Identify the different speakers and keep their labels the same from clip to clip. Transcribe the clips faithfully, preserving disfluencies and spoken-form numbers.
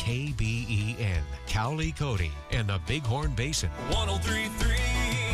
Speaker 1: K B E N, Cowley Cody, and the Bighorn Basin.
Speaker 2: one oh three point three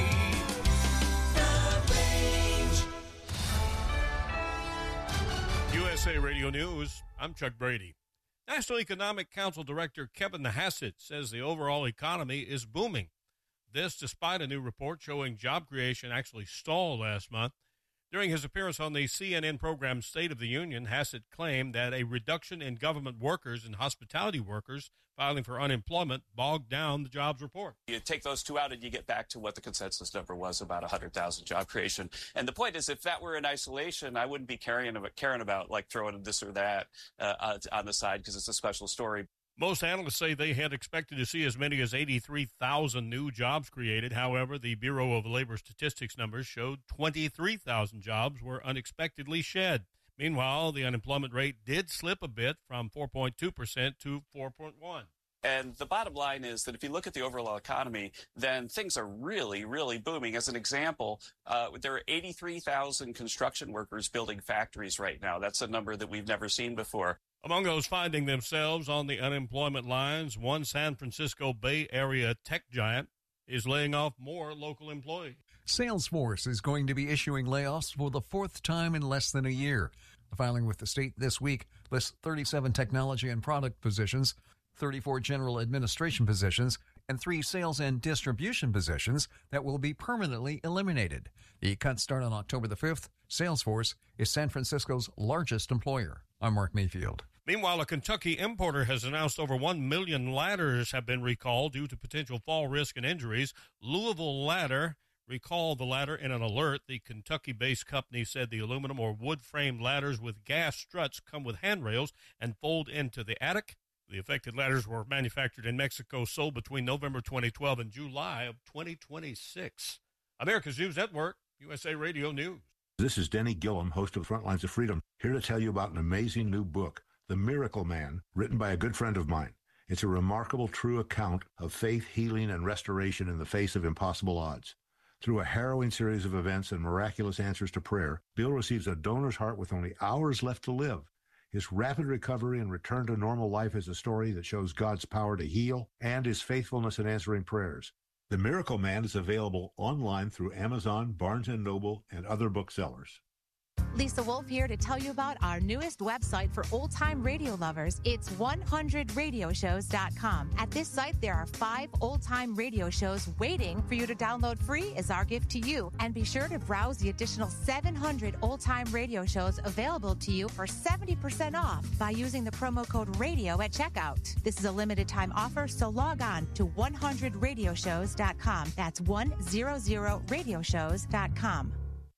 Speaker 2: The Range. U S A Radio News, I'm Chuck Brady. National Economic Council Director Kevin Hassett says the overall economy is booming. This despite a new report showing job creation actually stalled last month. During his appearance on the C N N program State of the Union, Hassett claimed that a reduction in government workers and hospitality workers filing for unemployment bogged down the jobs report.
Speaker 3: You take those two out and you get back to what the consensus number was, about one hundred thousand job creation. And the point is, if that were in isolation, I wouldn't be caring about, caring about like throwing this or that uh, on the side because it's a special story.
Speaker 2: Most analysts say they had expected to see as many as eighty-three thousand new jobs created. However, the Bureau of Labor Statistics numbers showed twenty-three thousand jobs were unexpectedly shed. Meanwhile, the unemployment rate did slip a bit from four point two percent to four point one.
Speaker 3: And the bottom line is that if you look at the overall economy, then things are really, really booming. As an example, uh, there are eighty-three thousand construction workers building factories right now. That's a number that we've never seen before.
Speaker 2: Among those finding themselves on the unemployment lines, one San Francisco Bay Area tech giant is laying off more local employees.
Speaker 4: Salesforce is going to be issuing layoffs for the fourth time in less than a year. The filing with the state this week lists thirty-seven technology and product positions, thirty-four general administration positions, and three sales and distribution positions that will be permanently eliminated. The cuts start on October the fifth. Salesforce is San Francisco's largest employer. I'm Mark Mayfield.
Speaker 2: Meanwhile, a Kentucky importer has announced over one million ladders have been recalled due to potential fall risk and injuries. Louisville Ladder recalled the ladder in an alert. The Kentucky-based company said the aluminum or wood-framed ladders with gas struts come with handrails and fold into the attic. The affected ladders were manufactured in Mexico, sold between November twenty twelve and July of twenty twenty-six. America's News Network, U S A Radio News.
Speaker 5: This is Denny Gillum, host of Front Lines of Freedom, here to tell you about an amazing new book, The Miracle Man, written by a good friend of mine. It's a remarkable, true account of faith, healing, and restoration in the face of impossible odds. Through a harrowing series of events and miraculous answers to prayer, Bill receives a donor's heart with only hours left to live. His rapid recovery and return to normal life is a story that shows God's power to heal and his faithfulness in answering prayers. The Miracle Man is available online through Amazon, Barnes and Noble, and other booksellers.
Speaker 6: Lisa Wolf here to tell you about our newest website for old-time radio lovers. It's one hundred radio shows dot com. At this site, there are five old-time radio shows waiting for you to download free as our gift to you. And be sure to browse the additional seven hundred old-time radio shows available to you for seventy percent off by using the promo code RADIO at checkout. This is a limited-time offer, so log on to one hundred radio shows dot com. That's one hundred radio shows dot com.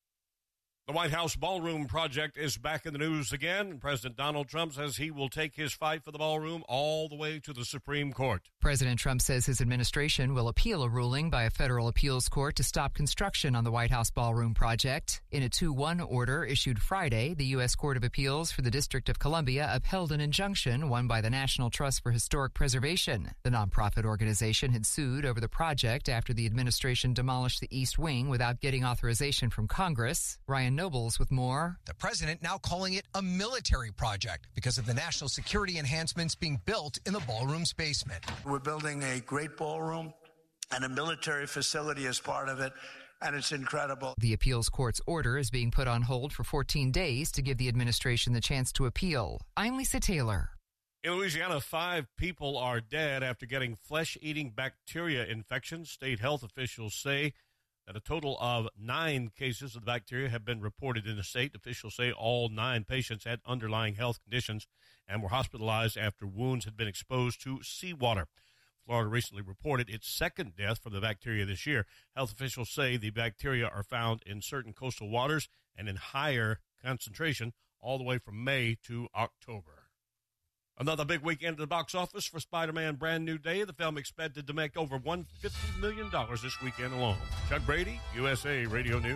Speaker 2: The White House Ballroom Project is back in the news again. President Donald Trump says he will take his fight for the ballroom all the way to the Supreme Court.
Speaker 7: President Trump says his administration will appeal a ruling by a federal appeals court to stop construction on the White House Ballroom Project. In a two one order issued Friday, the U S Court of Appeals for the District of Columbia upheld an injunction won by the National Trust for Historic Preservation. The nonprofit organization had sued over the project after the administration demolished the East Wing without getting authorization from Congress. Ryan Nobles with more.
Speaker 8: The president now calling it a military project because of the national security enhancements being built in the ballroom's basement.
Speaker 9: We're building a great ballroom and a military facility as part of it, and it's incredible.
Speaker 7: The appeals court's order is being put on hold for fourteen days to give the administration the chance to appeal. I'm Lisa Taylor.
Speaker 2: In Louisiana, five people are dead after getting flesh-eating bacteria infections. State health officials say that a total of nine cases of the bacteria have been reported in the state. Officials say all nine patients had underlying health conditions and were hospitalized after wounds had been exposed to seawater. Florida recently reported its second death from the bacteria this year. Health officials say the bacteria are found in certain coastal waters and in higher concentration all the way from May to October. Another big weekend at the box office for Spider-Man Brand New Day. The film expected to make over one hundred fifty million dollars this weekend alone. Chuck Brady, U S A Radio News.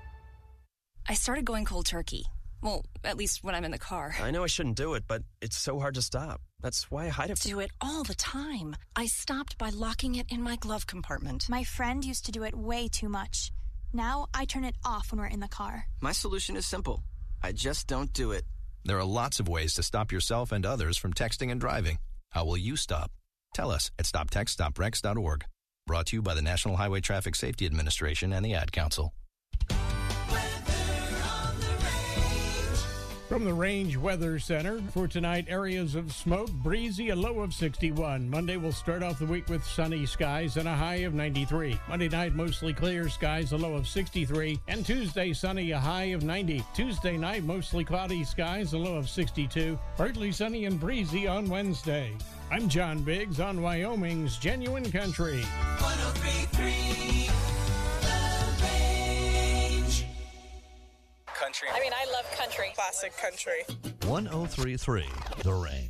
Speaker 10: I started going cold turkey. Well, at least when I'm in the car.
Speaker 11: I know I shouldn't do it, but it's so hard to stop. That's why I hide it.
Speaker 10: Do it all the time. I stopped by locking it in my glove compartment.
Speaker 12: My friend used to do it way too much. Now I turn it off when we're in the car.
Speaker 11: My solution is simple. I just don't do it.
Speaker 13: There are lots of ways to stop yourself and others from texting and driving. How will you stop? Tell us at stop text stop rex dot org. Brought to you by the National Highway Traffic Safety Administration and the Ad Council.
Speaker 14: From the Range Weather Center, for tonight, areas of smoke, breezy, a low of sixty-one. Monday will start off the week with sunny skies and a high of ninety-three. Monday night, mostly clear skies, a low of sixty-three. And Tuesday, sunny, a high of ninety. Tuesday night, mostly cloudy skies, a low of sixty-two. Partly sunny and breezy on Wednesday. I'm John Biggs on Wyoming's Genuine Country.
Speaker 15: one oh three point three The Range.
Speaker 16: Country. I mean, I love country. Classic country.
Speaker 17: one oh three point three The Range.